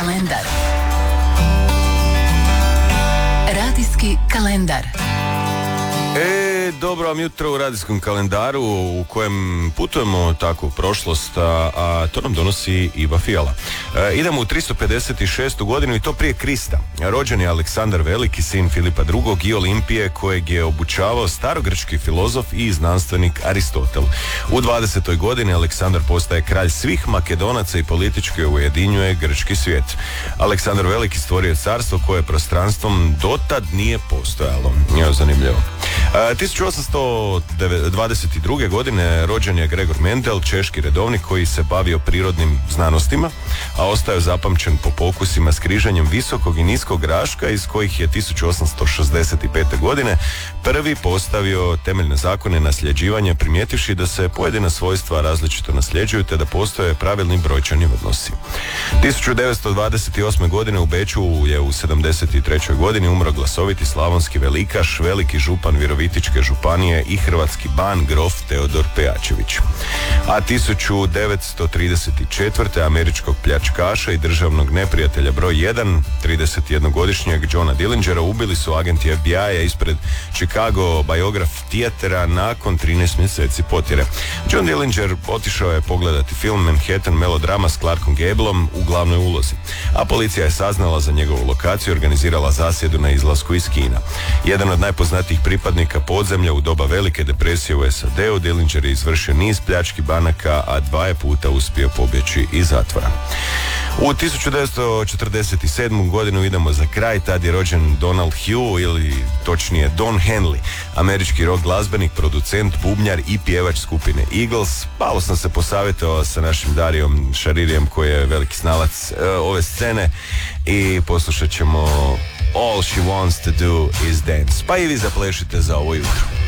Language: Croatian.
kalendar. Radijski kalendar. Dobro vam jutro u radijskom kalendaru u kojem putujemo tako u prošlost, a to nam donosi Iva Fijala. Idemo u 356. godinu i to prije Krista. Rođen je Aleksandar Veliki, sin Filipa II. I Olimpije, kojeg je obučavao starogrčki filozof i znanstvenik Aristotel. U 20. godini Aleksandar postaje kralj svih Makedonaca i politički ujedinjuje grčki svijet. Aleksandar Veliki stvorio carstvo koje prostranstvom dotad nije postojalo. Zanimljivo. 1822. godine rođen je Gregor Mendel, češki redovnik koji se bavio prirodnim znanostima, a ostao je zapamćen po pokusima s križanjem visokog i niskog graška, iz kojih je 1865. godine prvi postavio temeljne zakone nasljeđivanja, primijetivši da se pojedina svojstva različito nasljeđuju te da postoje pravilni brojčani odnosi. 1928. godine u Beču je u 73. godini umro glasoviti slavonski velikaš, veliki župan Virovitičke županije i hrvatski ban grof Teodor Pejačević. A 1934. američkog pljačkaša i državnog neprijatelja broj 1, 31-godišnjeg Johna Dillingera, ubili su agenti FBI-a ispred Chicago Biograph Theatera nakon 13 mjeseci potjere. John Dillinger otišao je pogledati film Manhattan melodrama s Clarkom Gableom u glavnoj ulozi, a policija je saznala za njegovu lokaciju i organizirala zasjedu na izlasku iz kina. Jedan od najpoznatijih pripadnika podzemlja u doba velike depresije u SAD-u, Dillinger je izvršio niz pljački banaka, a 2 puta uspio pobjeći iz zatvora. U 1947. godinu idemo za kraj, tad je rođen Donald Hugh, ili točnije Don Henley, američki rock glazbenik, producent, bubnjar i pjevač skupine Eagles. Malo sam se posavjetovao sa našim Darijom Šaririjem, koji je veliki znalac ove scene, i poslušat ćemo All She Wants to Do Is Dance. Pa i vi zaplešite za ovo jutro.